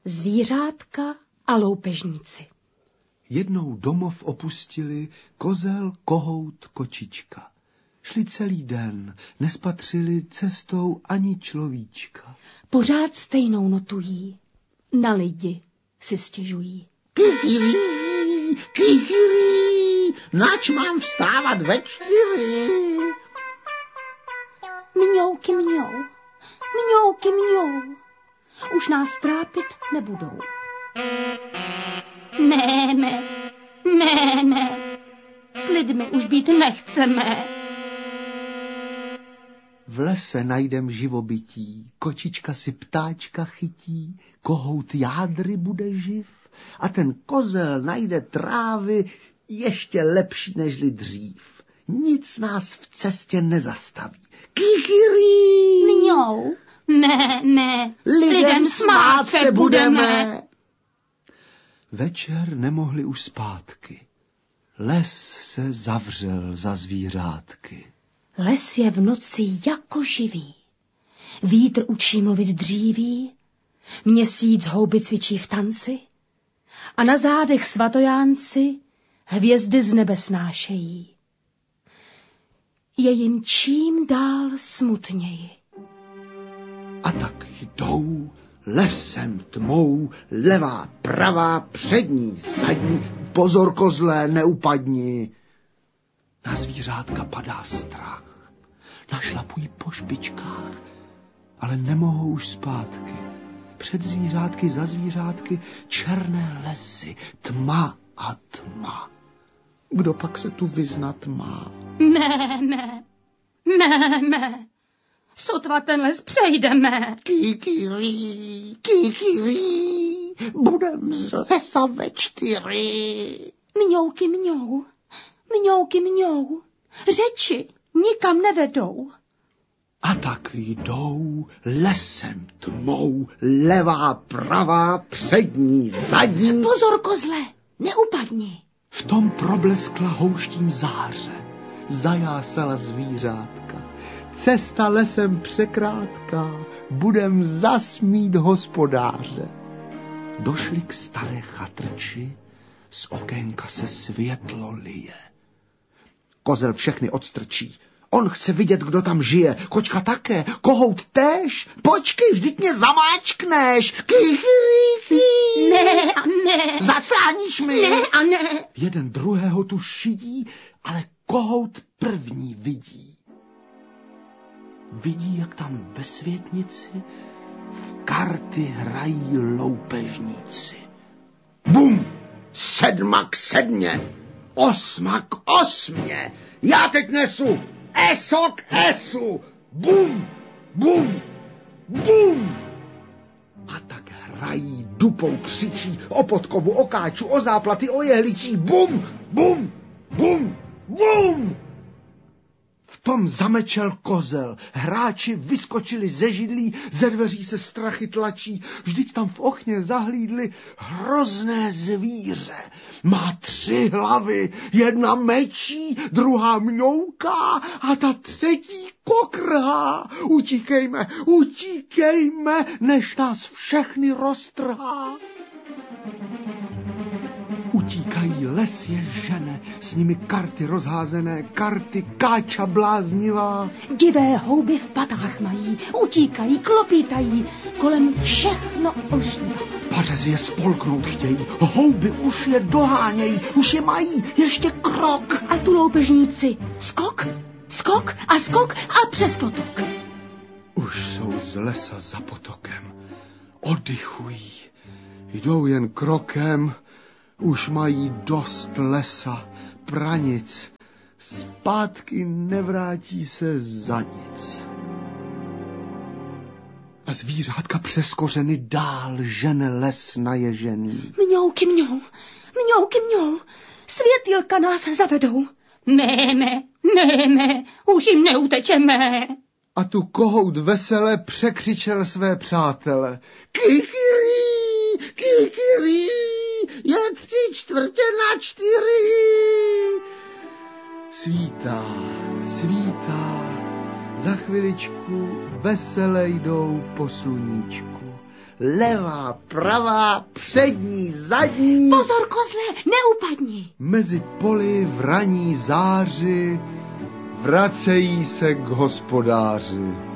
Zvířátka a loupežníci. Jednou domov opustili kozel, kohout, kočička. Šli celý den, nespatřili cestou ani človíčka. Pořád stejnou notují, na lidi si stěžují. Kikirý, kikirý, nač mám vstávat ve 4? Mňouky mňou, mňouky mňou, už nás trápit nebudou. Ne, s lidmi už být nechceme. V lese najdem živobytí, kočička si ptáčka chytí, kohout jádry bude živ a ten kozel najde trávy ještě lepší nežli dřív. Nic nás v cestě nezastaví. Kikirý! Mňou, ne, Lidem smát se budeme. Večer nemohli už zpátky. Les se zavřel za zvířátky. Les je v noci jako živý. Vítr učí mluvit dříví, měsíc houby cvičí v tanci a na zádech svatojánci hvězdy z nebe snášejí. Je jim čím dál smutněji. A tak jdou lesem tmou, levá, pravá, přední, zadní, pozor kozlé, neupadni. Na zvířátka padá strach, našlapují po špičkách, ale nemohou už zpátky. Před zvířátky, za zvířátky, černé lesy, tma a tma. Kdo pak se tu vyznat má? Ne, sotva ten les přejdeme. Kikirý, kikirý, budem z lesa ve 4. Mňouky mňou, mňouky mňou, řeči nikam nevedou. A tak jdou lesem tmou, levá, pravá, přední, zadní. Pozor, kozle, neupadni. V tom probleskla houštím záře, zajásala zvířátka. Cesta lesem překrátká, budem zasmít hospodáře. Došli k staré chatrči, z okénka se světlo lije. Kozel všechny odstrčí. On chce vidět, kdo tam žije. Kočka také, kohout též. Počkej, vždyť mě zamáčkneš. Kikiriki. Ne. Zacláníš mi. Ne. Jeden druhého tu šidí, ale kohout první vidí. Vidí, jak tam ve světnici v karty hrají loupežníci. Bum! 7 k 7, 8 k 8. Já teď nesu eso k esu. Bum, bum, bum. A tak hrají, dupou, křičí, o podkovu, o káču, o záplaty, o jehličí. Bum, bum, bum, bum. V tom zamečel kozel, hráči vyskočili ze židlí, ze dveří se strachy tlačí, vždyť tam v okně zahlídli hrozné zvíře. Má 3 hlavy, jedna mečí, druhá mňouká a ta třetí kokrhá. Utíkejme, než nás všechny roztrhá. Utíkají, les je žene, s nimi karty rozházené, karty káča bláznivá. Divé houby v patách mají, utíkají, klopítají, kolem všechno ožívá. Pařezy je spolknout chtějí, houby už je dohánějí, už je mají, ještě krok. A tu loupežníci, skok a přes potok. Už jsou z lesa za potokem, oddychují, jdou jen krokem. Už mají dost lesa, pranic, zpátky nevrátí se za nic. A zvířátka přes kořeny dál žene les naježený. Mňouky mňou, světýlka nás zavedou. Ne, už jim neutečeme. A tu kohout vesele překřičel své přátele. Kikirý, je 3/4. Svítá, za chviličku vesele jdou po sluníčku. levá, pravá, přední, zadní. Pozor, kozle, neupadni. Mezi poli v raní záři vracejí se k hospodáři.